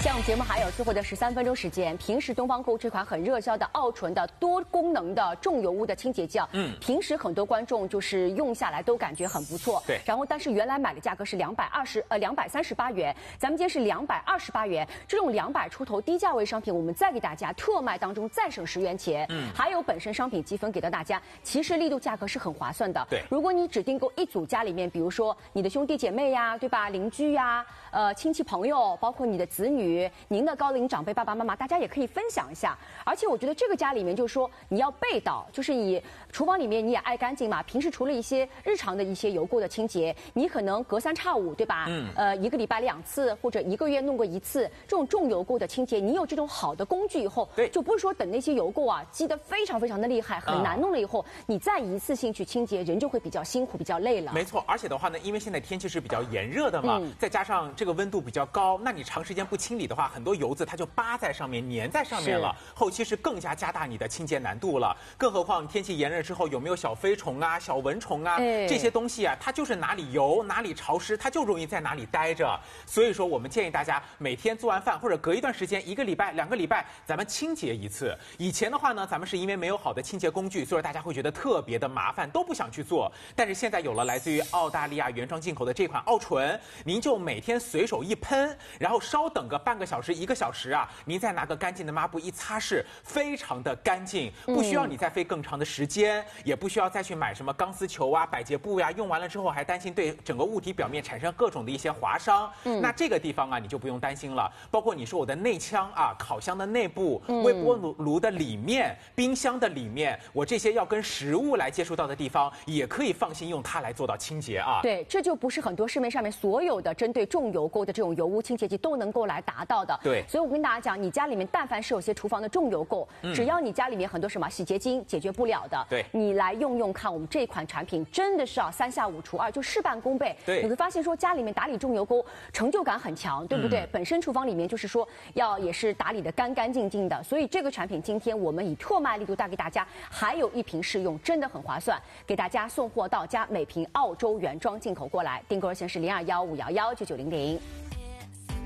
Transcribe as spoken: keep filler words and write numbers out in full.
在我们节目还有最后的十三分钟时间，平时东方购这款很热销的奥纯的多功能的重油污的清洁剂啊，嗯，平时很多观众就是用下来都感觉很不错， 对。 然后但是原来买的价格是两百二十呃两百三十八元，咱们今天是两百二十八元，这种两百出头低价位商品，我们再给大家特卖当中再省十元钱，嗯，还有本身商品积分给到大家，其实力度价格是很划算的， 对。 如果你只订购一组，家里面比如说你的兄弟姐妹呀，对吧，邻居呀，呃亲戚朋友，包括你的子女。您的高龄长辈爸爸妈妈，大家也可以分享一下。而且我觉得这个家里面就是说你要备到，就是你厨房里面你也爱干净嘛，平时除了一些日常的一些油垢的清洁，你可能隔三差五，对吧？嗯。呃，一个礼拜两次或者一个月弄过一次，这种重油垢的清洁，你有这种好的工具以后， 对， 就不是说等那些油垢啊积得非常非常的厉害，很难弄了以后，啊、你再一次性去清洁，人就会比较辛苦，比较累了。 没错，而且的话呢，因为现在天气是比较炎热的嘛，嗯、再加上这个温度比较高，那你长时间不清理的话，很多油渍它就扒在上面、粘在上面了，后期是更加加大你的清洁难度了。更何况天气炎热之后，有没有小飞虫啊、小蚊虫啊、哎、这些东西啊，它就是哪里油、哪里潮湿，它就容易在哪里待着。所以说，我们建议大家每天做完饭或者隔一段时间，一个礼拜、两个礼拜，咱们清洁一次。以前的话呢，咱们是因为没有好的清洁工具，所以大家会觉得特别的麻烦，都不想去做。但是现在有了来自于澳大利亚原装进口的这款奥纯，您就每天随手一喷，然后稍等个半个小时、一个小时啊。您再拿个干净的抹布一擦拭，非常的干净，不需要你再费更长的时间，嗯、也不需要再去买什么钢丝球啊、百洁布呀、啊，用完了之后还担心对整个物体表面产生各种的一些划伤。嗯、那这个地方啊，你就不用担心了。包括你说我的内腔啊、烤箱的内部、嗯、微波炉炉的里面、冰箱的里面，我这些要跟食物来接触到的地方，也可以放心用它来做到清洁啊。 对，这就不是很多市面上面所有的针对重油垢的这种油污清洁剂都能够来达到的。 对， 所以我跟大家讲，你家里面但凡是有些厨房的重油垢，嗯、只要你家里面很多什么洗洁精解决不了的， 对， 你来用用看，我们这款产品真的是啊三下五除二，就事半功倍。 对， 你会发现说家里面打理重油垢成就感很强，对不对？嗯、本身厨房里面就是说要也是打理的干干净净的，所以这个产品今天我们以特卖力度带给大家，还有一瓶试用，真的很划算，给大家送货到家，每瓶澳洲原装进口过来，订购热线是零二幺五幺幺九九零零。